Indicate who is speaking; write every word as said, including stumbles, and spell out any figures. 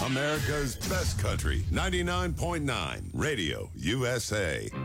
Speaker 1: America's best country, ninety-nine point nine Radio U S A.